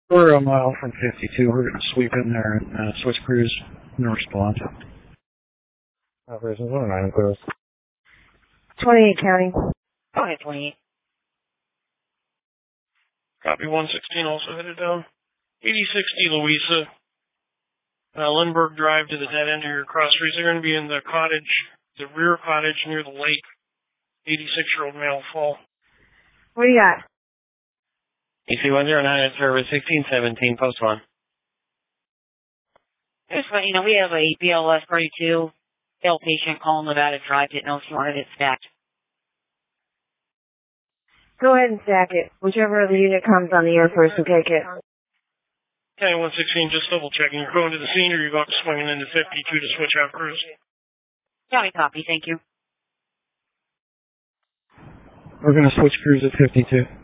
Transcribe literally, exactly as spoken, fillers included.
We're a mile from fifty-two. We're going to sweep in there and uh, switch crews and respond. Operations one oh nine, clear. twenty-eight County. Okay, twenty-eight. Copy, one sixteen also headed down. eighty sixty Louisa. Uh, Lindbergh Drive to the dead end of your cross streets. They're going to be in the cottage, the rear cottage near the lake. eighty-six-year-old male fall. What do you got? E C one oh nine at service, sixteen seventeen, post one. Just let you know, we have a B L S thirty-two, failed patient calling Nevada Drive. Didn't know if you wanted it stacked. Go ahead and stack it. Whichever other unit comes on the air first will take it. Okay, one sixteen, just double checking. You're going to the scene or you're going to swinging into fifty-two to switch out crews? County copy, thank you. We're going to switch crews at fifty-two.